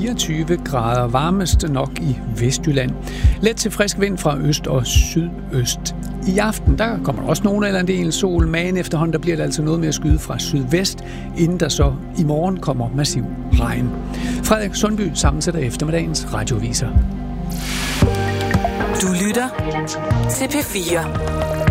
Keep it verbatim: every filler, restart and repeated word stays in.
fireogtyve grader, varmest nok i Vestjylland. Let til frisk vind fra øst og sydøst. I aften der kommer der også nogen eller en del sol, men efterhånden der bliver det altså noget mere at skyde fra sydvest, inden der så i morgen kommer massiv regn. Frederik Sundby sammensætter eftermiddagens radioviser. Du lytter til P fire.